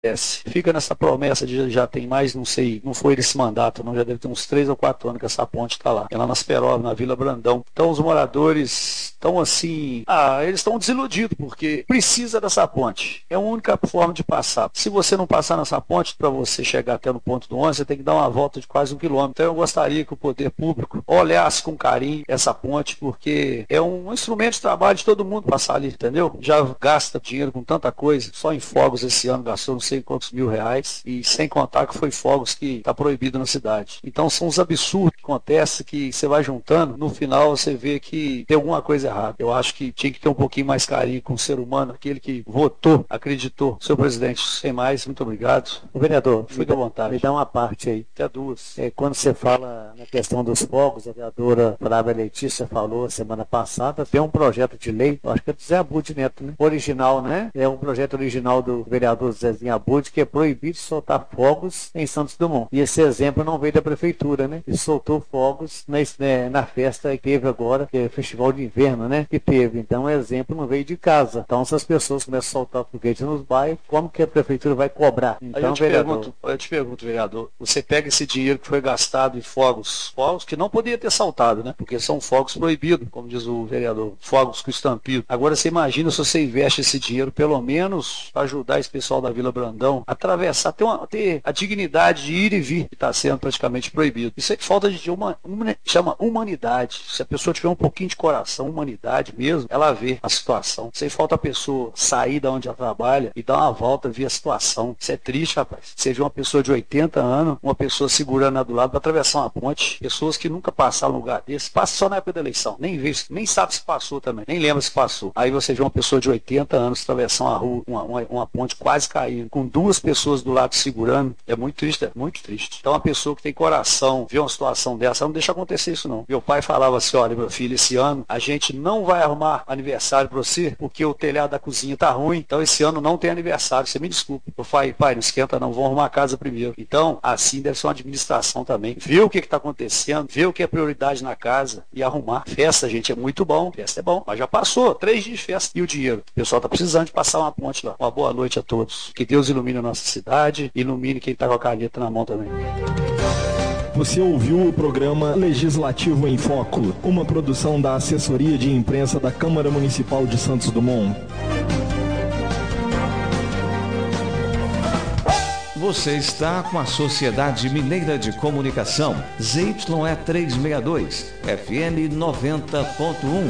Fica nessa promessa de já tem mais, não sei, não foi esse mandato, não, já deve ter uns 3 ou 4 anos que essa ponte está lá. É lá nas Perovas, na Vila Brandão. Então os moradores estão assim, eles estão desiludidos, porque precisa dessa ponte. É a única forma de passar. Se você não passar nessa ponte, para você chegar até no ponto do ônibus, você tem que dar uma volta de quase 1 quilômetro. Então eu gostaria que o poder público olhasse com carinho essa ponte, porque é um instrumento de trabalho de todo mundo passar ali, entendeu? Já gasta dinheiro com tanta coisa, só em fogos esse ano gastou não sei quantos mil reais, e sem contar que foi fogos que está proibido na cidade. Então são uns absurdos que acontecem, que você vai juntando, no final você vê que tem alguma coisa errada. Eu acho que tinha que ter um pouquinho mais carinho com o ser humano, aquele que votou, acreditou. Senhor presidente, sem mais, muito obrigado. O vereador, fique à vontade. Me dá uma parte aí. Até duas. Quando você fala na questão dos fogos, a vereadora Flávia Letícia falou semana passada, tem um projeto de lei, acho que é do Zé Abud Neto, né? Original, né? É um projeto original do vereador Zezinho Abud, que é proibido soltar fogos em Santos Dumont. E esse exemplo não veio da prefeitura, né? E soltou fogos na festa que teve agora, que é o Festival de Inverno, né? Que teve. Então, o exemplo não veio de casa. Então, se as pessoas começam a soltar foguete nos bairros, como que a prefeitura vai cobrar? Então, eu te pergunto, vereador, você pega esse dinheiro que foi gastado em fogos que não podia ter saltado, né? Porque são fogos proibidos, como diz o vereador, fogos com estampido. Agora, você imagina se você investe esse dinheiro, pelo menos, para ajudar esse pessoal da Vila Brandão a atravessar, ter a dignidade de ir e vir, que está sendo praticamente proibido. Isso é falta de chama humanidade. Se a pessoa tiver um pouquinho de coração, humanidade mesmo, ela vê a situação. Isso aí falta a pessoa sair da onde ela trabalha e dar uma volta, ver a situação. Isso é triste, rapaz. Você vê uma pessoa de 80 anos, uma pessoa segurando ela do lado para atravessar uma ponte, pessoas que nunca passaram num lugar desse, passa só na época da eleição, nem vê, nem sabe se passou também, nem lembra se passou. Aí você vê uma pessoa de 80 anos atravessar uma rua, uma ponte quase caindo, com 2 pessoas do lado segurando, é muito triste, é muito triste. Então, uma pessoa que tem coração, vê uma situação dessa, não deixa acontecer isso não. Meu pai falava assim, olha, meu filho, esse ano a gente não vai arrumar aniversário para você, porque o telhado da cozinha tá ruim, então esse ano não tem aniversário, você me desculpa. Eu falei, pai, não esquenta não, vamos arrumar a casa primeiro. Então, assim deve ser uma administração também. Ver o que está acontecendo, ver o que é prioridade na casa e arrumar. Festa, gente, é muito bom, festa é bom, mas já passou 3 dias de festa. E o dinheiro? O pessoal está precisando de passar uma ponte lá. Uma boa noite a todos. Que Deus ilumine a nossa cidade, ilumine quem está com a caneta na mão também. Você ouviu o programa Legislativo em Foco, uma produção da Assessoria de Imprensa da Câmara Municipal de Santos Dumont. Você está com a Sociedade Mineira de Comunicação, ZYE 362, FM 90.1.